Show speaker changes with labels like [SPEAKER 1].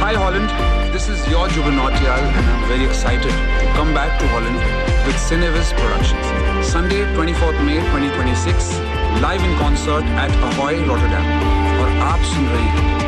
[SPEAKER 1] Hi Holland, this is your Jubin Nautiyal and I'm very excited to come back to Holland with Cinevis Productions. Sunday 24th May 2026, live in concert at Ahoy, Rotterdam. और आप सुन रहे हैं